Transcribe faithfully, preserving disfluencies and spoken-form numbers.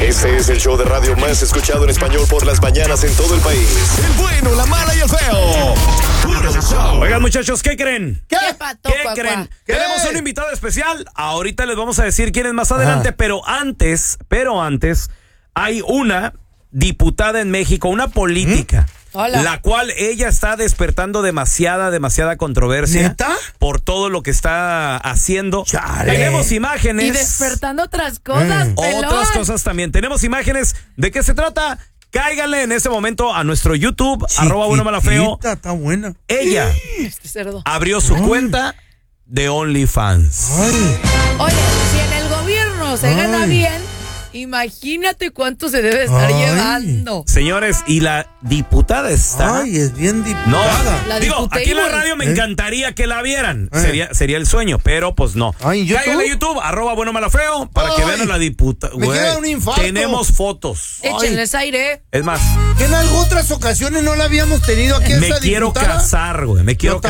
Este es el show de radio más escuchado en español por las mañanas en todo el país. El bueno, la mala y el feo. Puro show. Oigan, muchachos, ¿qué creen? ¿Qué? ¿Qué, Pato, ¿Qué cuá, creen? ¿Qué? Tenemos un invitado especial. Ahorita les vamos a decir quién es más adelante, Ajá. pero antes, pero antes, hay una diputada en México, una política. ¿Mm? Hola. La cual ella está despertando demasiada, demasiada controversia. ¿Neta? Por todo lo que está haciendo. Chale. Tenemos imágenes. Y despertando otras cosas, Mm. pelón. Otras cosas también. Tenemos imágenes. ¿De qué se trata? Cáiganle en este momento a nuestro YouTube, arroba bueno mala feo. Chiquitita, está buena. Ella Este cerdo. abrió su Ay. cuenta de OnlyFans. Ay, Oye, si en el gobierno se Ay. gana bien, imagínate cuánto se debe estar Ay. llevando. Señores, y la diputada está... ay, es bien No, diputada. La digo, diputada. aquí en la radio me ¿Eh? encantaría que la vieran. Eh. Sería, sería el sueño, pero pues no. Ay, ¿en YouTube? Cáiganle a YouTube, arroba bueno malo feo, para que Ay, vean a la diputada. me Güey, queda un infarto. tenemos fotos. Échenles aire. Es más, Que en algo otras ocasiones no la habíamos tenido aquí me esta quiero diputada. casar, güey. Me quiero Yo